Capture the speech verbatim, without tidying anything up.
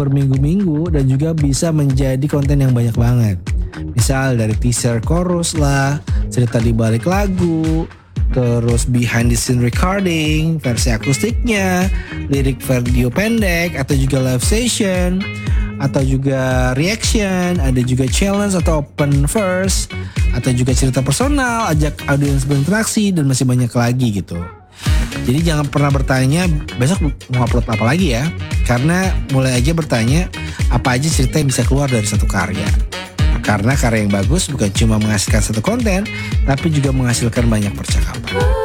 berminggu-minggu dan juga bisa menjadi konten yang banyak banget. Misal dari teaser chorus lah, cerita di balik lagu, terus behind the scene recording, versi akustiknya, lirik video pendek, atau juga live session, atau juga reaction, ada juga challenge atau open verse, atau juga cerita personal, ajak audiens berinteraksi, dan masih banyak lagi gitu. Jadi jangan pernah bertanya besok mau upload apa lagi ya, karena mulai aja bertanya apa aja cerita yang bisa keluar dari satu karya. Karena karya yang bagus bukan cuma menghasilkan satu konten, tapi juga menghasilkan banyak percakapan.